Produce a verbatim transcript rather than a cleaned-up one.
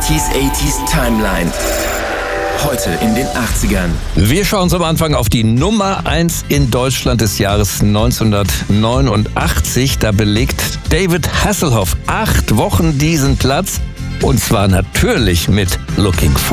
neunziger achtziger Timeline. Heute in den achtzigern. Wir schauen zum Anfang auf die Nummer eins in Deutschland des Jahres neunzehnhundertneunundachtzig. Da belegt David Hasselhoff acht Wochen diesen Platz. Und zwar natürlich mit Looking for